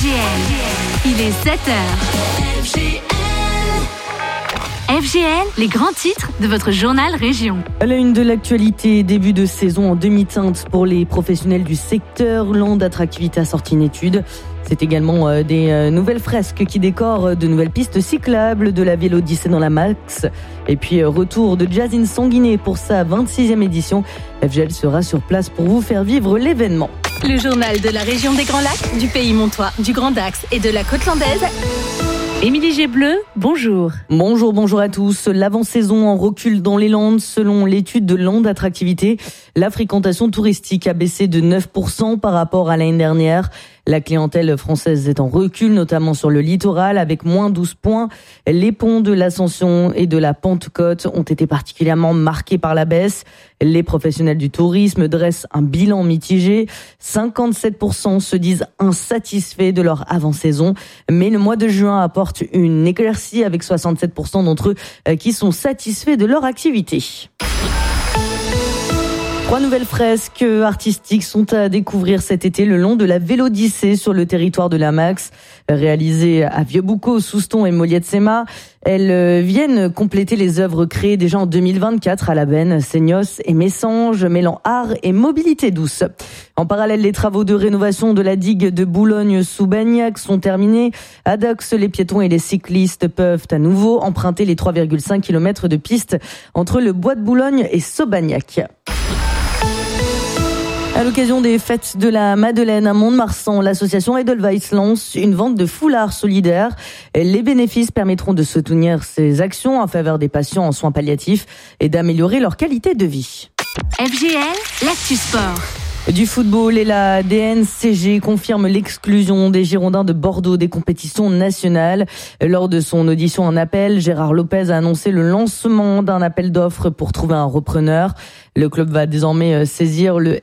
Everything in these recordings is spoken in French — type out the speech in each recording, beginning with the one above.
Il est 7h. FGL, les grands titres de votre journal Région. À la une de l'actualité, début de saison en demi-teinte pour les professionnels du secteur. Land Attractivité a sorti une étude. C'est également des nouvelles fresques qui décorent de nouvelles pistes cyclables, de la Vélodyssée dans la Max. Et puis retour de Jazz in Sanguinet pour sa 26e édition. FGL sera sur place pour vous faire vivre l'événement. Le journal de la région des Grands Lacs, du Pays Montois, du Grand Dax et de la Côte Landaise. Émilie Gébleu, bonjour. Bonjour à tous. L'avant-saison en recul dans les Landes. Selon l'étude de Land Attractivité, la fréquentation touristique a baissé de 9% par rapport à l'année dernière. La clientèle française est en recul, notamment sur le littoral, avec moins 12 points. Les ponts de l'Ascension et de la Pentecôte ont été particulièrement marqués par la baisse. Les professionnels du tourisme dressent un bilan mitigé. 57% se disent insatisfaits de leur avant-saison. Mais le mois de juin apporte une éclaircie avec 67% d'entre eux qui sont satisfaits de leur activité. 3 nouvelles fresques artistiques sont à découvrir cet été le long de la Vélodyssée sur le territoire de la Max. Réalisées à Vieux-Boucau, Souston et Moliette-Séma, elles viennent compléter les œuvres créées déjà en 2024 à La Benne, Seignos et Messanges, mêlant art et mobilité douce. En parallèle, les travaux de rénovation de la digue de Boulogne-sous-Bagnac sont terminés. À Dax, les piétons et les cyclistes peuvent à nouveau emprunter les 3,5 km de piste entre le bois de Boulogne et Saubagnac. À l'occasion des fêtes de la Madeleine à Mont-de-Marsan, l'association Edelweiss lance une vente de foulards solidaires. Les bénéfices permettront de soutenir ces actions en faveur des patients en soins palliatifs et d'améliorer leur qualité de vie. FGL, l'actu sport. Du football et la DNCG confirme l'exclusion des Girondins de Bordeaux des compétitions nationales. Lors de son audition en appel, Gérard Lopez a annoncé le lancement d'un appel d'offres pour trouver un repreneur. Le club va désormais saisir le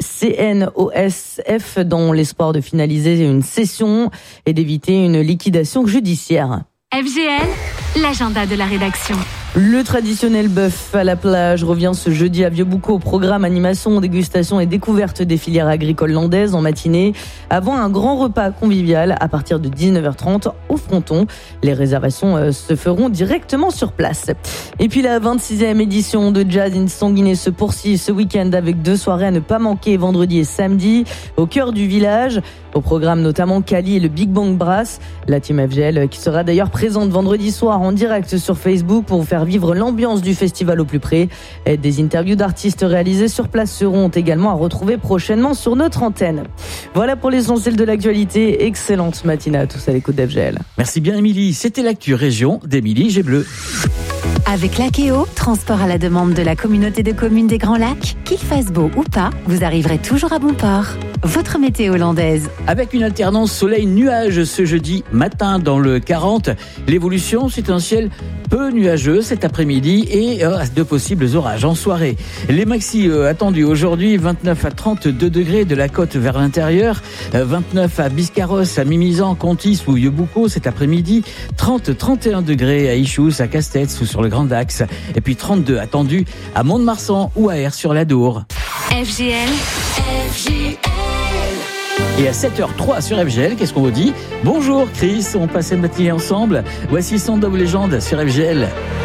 CNOSF dans l'espoir de finaliser une cession et d'éviter une liquidation judiciaire. FGL, l'agenda de la rédaction. Le traditionnel bœuf à la plage revient ce jeudi à Vieux-Boucau au programme animation, dégustation et découverte des filières agricoles landaises en matinée, avant un grand repas convivial à partir de 19h30 au fronton. Les réservations se feront directement sur place. Et puis la 26e édition de Jazz in Sanguinet se poursuit ce week-end avec 2 soirées à ne pas manquer vendredi et samedi au cœur du village. Au programme notamment Kali et le Big Bang Brass. La team FGL qui sera d'ailleurs présente vendredi soir en direct sur Facebook pour vous faire vivre l'ambiance du festival au plus près. Et des interviews d'artistes réalisées sur place seront également à retrouver prochainement sur notre antenne. Voilà pour l'essentiel de l'actualité. Excellente matinée à tous à l'écoute d'FGL. Merci bien Émilie. C'était l'actu région d'Émilie Gébleu. Avec Lakeo, transport à la demande de la communauté de communes des Grands Lacs, qu'il fasse beau ou pas, vous arriverez toujours à bon port. Votre météo hollandaise. Avec une alternance soleil-nuage ce jeudi matin dans le 40, l'évolution, c'est un ciel peu nuageux cet après-midi et de possibles orages en soirée. Les maxi attendus aujourd'hui, 29 à 32 degrés de la côte vers l'intérieur, 29 à Biscarrosse, à Mimizan, Contis ou Vieux-Boucau cet après-midi, 30-31 degrés à Ichouz, à Castets ou sur le Grand Dax, et puis 32 attendus à Mont-de-Marsan ou à Aire sur l'Adour. FGL. Et à 7h03 sur FGL, qu'est-ce qu'on vous dit ? Bonjour Chris, on passe une matinée ensemble. Voici Sound of Legend sur FGL.